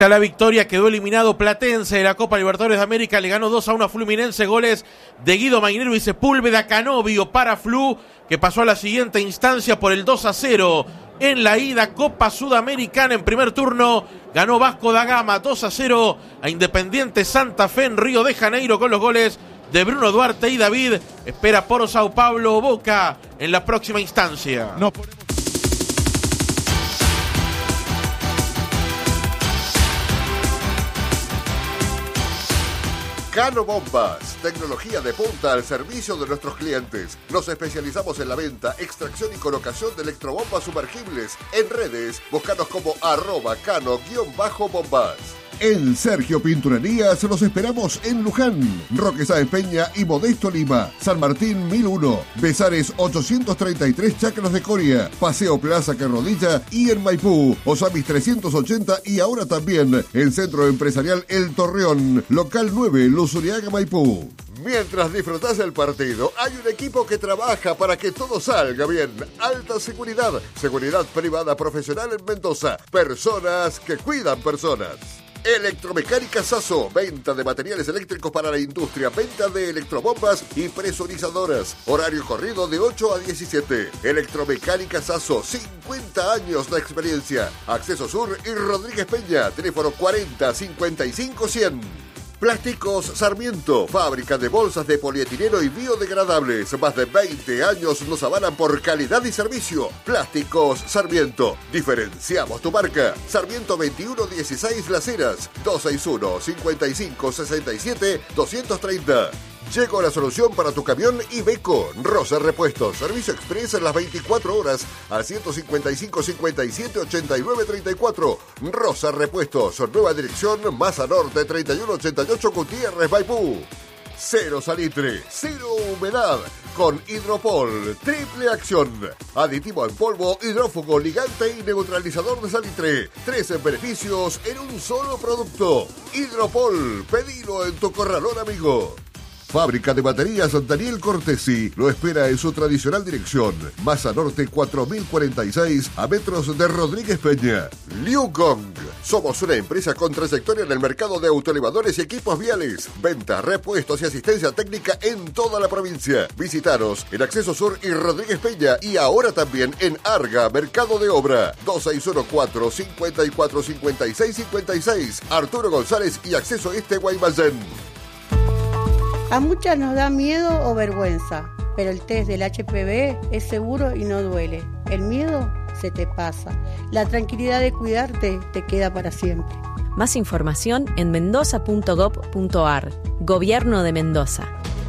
A la victoria quedó eliminado Platense de la Copa Libertadores de América, le ganó 2-1 a Fluminense, goles de Guido Mainero y Sepúlveda. Canovio para Flu, que pasó a la siguiente instancia por el 2-0 en la ida. Copa Sudamericana en primer turno, ganó Vasco da Gama 2-0 a Independiente Santa Fe en Río de Janeiro con los goles de Bruno Duarte y David. Espera por Sao Paulo Boca en la próxima instancia. Cano Bombas, tecnología de punta al servicio de nuestros clientes. Nos especializamos en la venta, extracción y colocación de electrobombas sumergibles. En redes, búscanos como @cano_bombas. En Sergio Pinturerías los esperamos en Luján, Roque Sáenz Peña y Modesto Lima, San Martín 1001, Besares 833 Chacras de Coria, Paseo Plaza Carrodilla y en Maipú, Osamis 380 y ahora también el Centro Empresarial El Torreón, local 9, Luzuriaga, Maipú. Mientras disfrutás del partido, hay un equipo que trabaja para que todo salga bien. Alta seguridad, seguridad privada profesional en Mendoza, personas que cuidan personas. Electromecánica Sasso, venta de materiales eléctricos para la industria, venta de electrobombas y presurizadoras. Horario corrido de 8 a 17. Electromecánica Sasso, 50 años de experiencia. Acceso Sur y Rodríguez Peña, teléfono 40 55 100. Plásticos Sarmiento, fábrica de bolsas de polietileno y biodegradables. Más de 20 años nos avalan por calidad y servicio. Plásticos Sarmiento, diferenciamos tu marca. Sarmiento 2116 Las Heras, 261-5567-230. Llegó la solución para tu camión Iveco. Rosa Repuestos, servicio express en las 24 horas al 155 57 89 34. Rosa Repuestos, nueva dirección, Maza Norte 3188 Gutiérrez, Maipú. Cero salitre, cero humedad, con Hidropol, triple acción. Aditivo en polvo, hidrófugo, ligante y neutralizador de salitre. 13 beneficios en un solo producto. Hidropol, pedilo en tu corralón amigo. Fábrica de baterías Daniel Cortesi lo espera en su tradicional dirección, Maza Norte 4046, a metros de Rodríguez Peña. Liu Gong, somos una empresa con trayectoria en el mercado de autoelevadores y equipos viales. Venta, repuestos y asistencia técnica en toda la provincia. Visitaros en Acceso Sur y Rodríguez Peña y ahora también en Arga, Mercado de Obra. 2614-545656, Arturo González y Acceso Este, Guaymallén. A muchas nos da miedo o vergüenza, pero el test del HPV es seguro y no duele. El miedo se te pasa. La tranquilidad de cuidarte te queda para siempre. Más información en mendoza.gov.ar. Gobierno de Mendoza.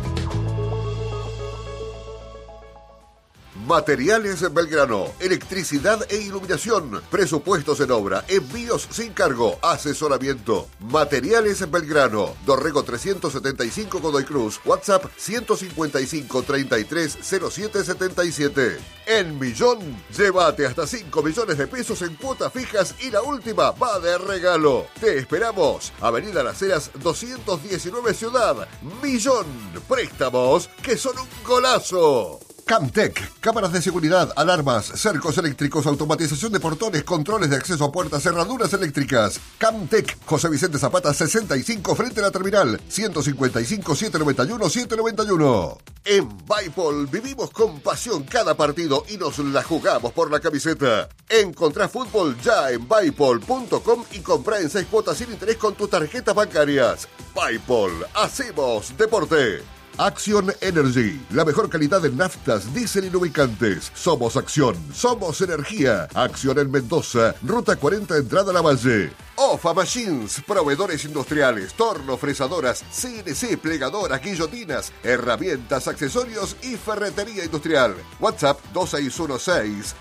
Materiales Belgrano, electricidad e iluminación, presupuestos en obra, envíos sin cargo, asesoramiento. Materiales Belgrano, Dorrego 375 Godoy Cruz, WhatsApp 155 33 07 77. En Millón, llévate hasta 5 millones de pesos en cuotas fijas y la última va de regalo. Te esperamos, Avenida Las Heras 219 Ciudad. Millón, préstamos que son un golazo. Camtec, cámaras de seguridad, alarmas, cercos eléctricos, automatización de portones, controles de acceso a puertas, cerraduras eléctricas. Camtec, José Vicente Zapata 65 frente a la terminal, 155 791 791. En Baipol vivimos con pasión cada partido y nos la jugamos por la camiseta. Encontrá fútbol ya en Baipol.com y comprá en 6 cuotas sin interés con tus tarjetas bancarias. Baipol, hacemos deporte. Action Energy, la mejor calidad en naftas, diésel y lubricantes. Somos Acción, somos energía. Acción en Mendoza, Ruta 40, entrada a la Valle. OFA Machines, proveedores industriales, tornos, fresadoras, CNC, plegadoras, guillotinas, herramientas, accesorios y ferretería industrial. WhatsApp 2616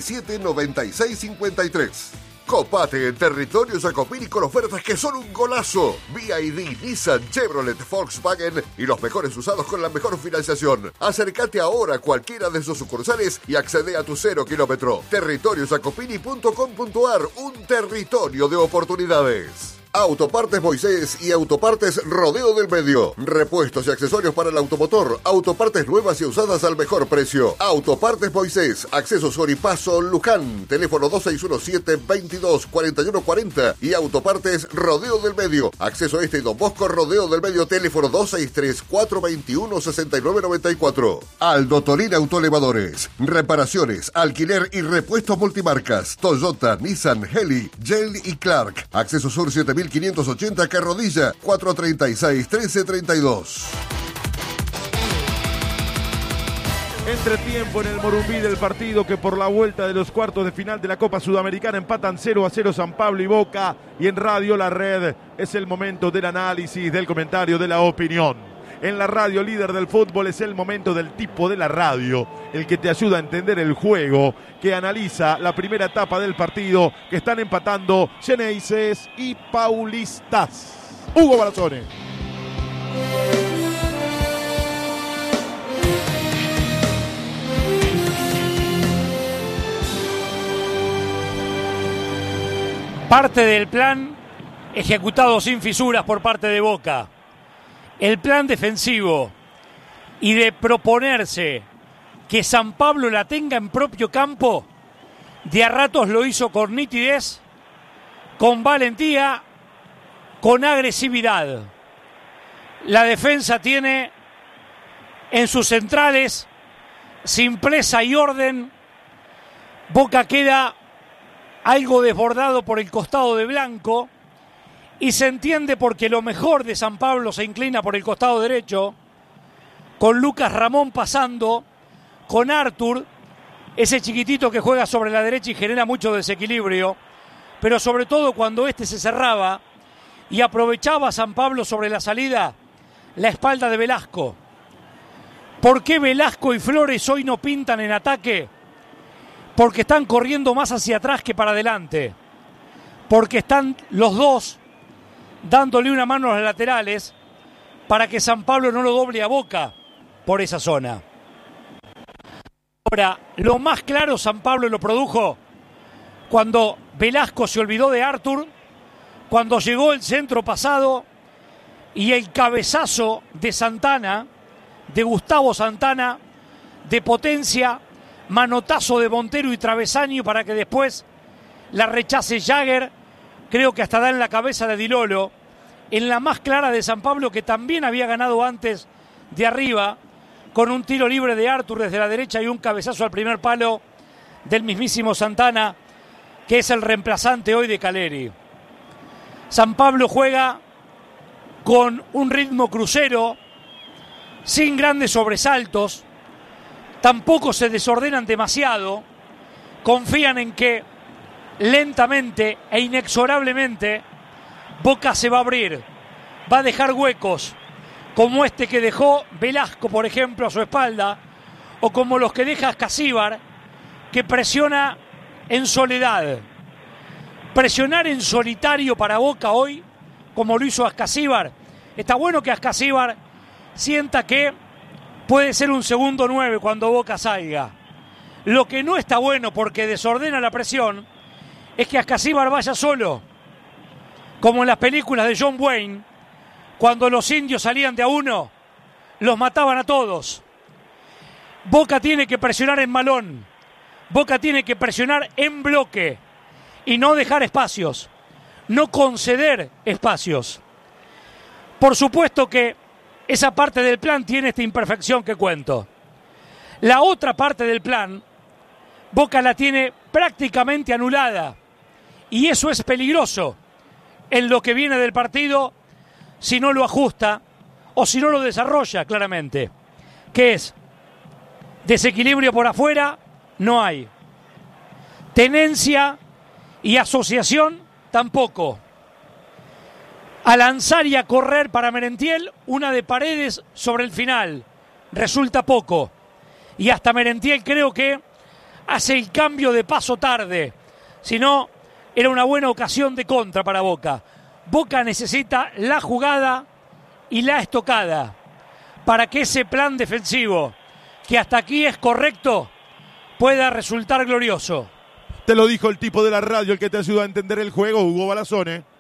179653. Copate en territorio Jacopini con ofertas que son un golazo. BYD, Nissan, Chevrolet, Volkswagen y los mejores usados con la mejor financiación. Acércate ahora a cualquiera de sus sucursales y accede a tu 0 kilómetro. Territoriojacopini.com.ar, un territorio de oportunidades. Autopartes Moisés y Autopartes Rodeo del Medio. Repuestos y accesorios para el automotor. Autopartes nuevas y usadas al mejor precio. Autopartes Moisés. Acceso Soripaso Luján. Teléfono 2617-224140. Y Autopartes Rodeo del Medio. Acceso Este y Don Bosco Rodeo del Medio. Teléfono 263-421-6994. Aldo Tolín Autoelevadores. Reparaciones, alquiler y repuestos multimarcas. Toyota, Nissan, Heli, Jelly y Clark. Acceso Sur 7580 Carrodilla 436-1332. Entretiempo en el Morumbí del partido que por la vuelta de los cuartos de final de la Copa Sudamericana empatan 0-0 San Pablo y Boca. Y en Radio La Red es el momento del análisis, del comentario, de la opinión. En la radio líder del fútbol es el momento del tipo de la radio, el que te ayuda a entender el juego, que analiza la primera etapa del partido, que están empatando Xeneises y Paulistas. Hugo Barazone. Parte del plan ejecutado sin fisuras por parte de Boca. El plan defensivo y de proponerse que San Pablo la tenga en propio campo, de a ratos lo hizo con nitidez, con valentía, con agresividad. La defensa tiene en sus centrales simpleza y orden. Boca queda algo desbordado por el costado de Blanco. Y se entiende porque lo mejor de San Pablo se inclina por el costado derecho, con Lucas Ramón pasando, con Artur, ese chiquitito que juega sobre la derecha y genera mucho desequilibrio, pero sobre todo cuando este se cerraba y aprovechaba San Pablo sobre la salida, la espalda de Velasco. ¿Por qué Velasco y Flores hoy no pintan en ataque? Porque están corriendo más hacia atrás que para adelante, porque están los dos dándole una mano a los laterales para que San Pablo no lo doble a Boca por esa zona. Ahora, lo más claro San Pablo lo produjo cuando Velasco se olvidó de Artur, cuando llegó el centro pasado y el cabezazo de Santana, de Gustavo Santana, de potencia, manotazo de Montero y travesaño para que después la rechace Jagger. Creo que hasta da en la cabeza de Di Lolo, en la más clara de San Pablo, que también había ganado antes de arriba, con un tiro libre de Artur desde la derecha y un cabezazo al primer palo del mismísimo Santana, que es el reemplazante hoy de Caleri. San Pablo juega con un ritmo crucero, sin grandes sobresaltos, tampoco se desordenan demasiado, confían en que lentamente e inexorablemente Boca se va a abrir, va a dejar huecos como este que dejó Velasco, por ejemplo, a su espalda, o como los que deja Ascasíbar, que presiona en soledad. Presionar en solitario para Boca hoy, como lo hizo Ascasíbar. Está bueno que Ascasíbar sienta que puede ser un segundo 9 cuando Boca salga. Lo que no está bueno, porque desordena la presión, es que Ascasíbar vaya solo, como en las películas de John Wayne, cuando los indios salían de a uno, los mataban a todos. Boca tiene que presionar en malón, Boca tiene que presionar en bloque y no dejar espacios, no conceder espacios. Por supuesto que esa parte del plan tiene esta imperfección que cuento. La otra parte del plan, Boca la tiene prácticamente anulada. Y eso es peligroso en lo que viene del partido si no lo ajusta o si no lo desarrolla claramente. ¿Qué es? Desequilibrio por afuera, no hay. Tenencia y asociación, tampoco. A lanzar y a correr para Merentiel, una de Paredes sobre el final. Resulta poco. Y hasta Merentiel creo que hace el cambio de paso tarde. Si no, era una buena ocasión de contra para Boca. Boca necesita la jugada y la estocada para que ese plan defensivo, que hasta aquí es correcto, pueda resultar glorioso. Te lo dijo el tipo de la radio, el que te ayuda a entender el juego, Hugo Barazone.